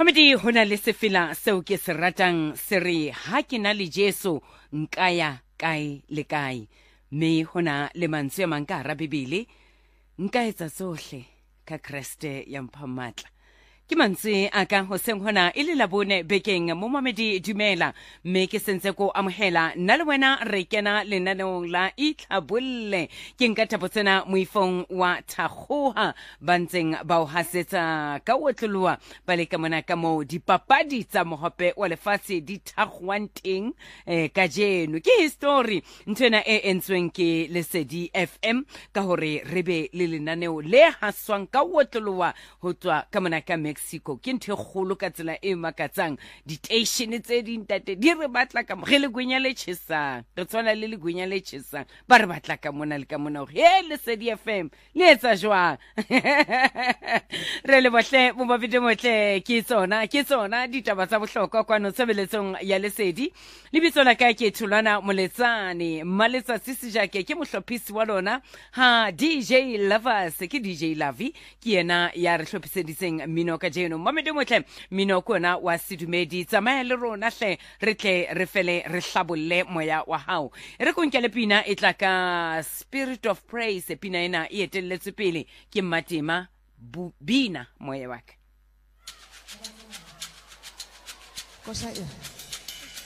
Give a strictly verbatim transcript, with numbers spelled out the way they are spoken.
Mamedi hona le sefela seo ke se ratang se re ha ke na le Jesu nkaya kae le kae me hona le mantswe a mang ka hara Bibele nka etsa tsohle ka Kriste ya mpha matla ke mantswe a ka hoseng hona ile la bone bekeng mo Mamedi dumela me ke sentse ko amohela nna le wena re kena lenanong la itlhabolle ke nka tabotsena moifong wa Thakgoha bantseng ba o hasetsa ka otloloa ba le ka mona ka mo dipapadi tsa mohope wa lefatshe di thakgwang teng eh, ka jeno ke history ntwena e entsweng ke Lesedi F M ka hore re be le lenaneo le haswang ka otloloa ho tswa ka mona ka Mexico ke ntho e kgolo ka tsela e makatsang di-station tse dintate di re batla ka re le gwenya le tjhesang re tswana le le gwenya le tjhesang ba re batla ka mona le ka mona hore he Lesedi F M le etsa jwang re le bohle mo mabidi motle ke tsona ke tsona ditaba tsa bohlokwa kwano tshebeletsong ya Lesedi lebitso la ka ke Thulwana Moletsane Mmaletsatsi Sejake ke mohlophisi wa lona ha D J Lovers ke D J Lavi ke yena ya re hlophiseditseng mino ka jeno Mamedi motle mino kona wa sedumedi tsamaya le rona hle re tle re fele re hlabolle moya wa hao re konkele pina e tla ka Spirit of Praise pina ena e etelletse pele ke Matima Bina moya wa ka Cosa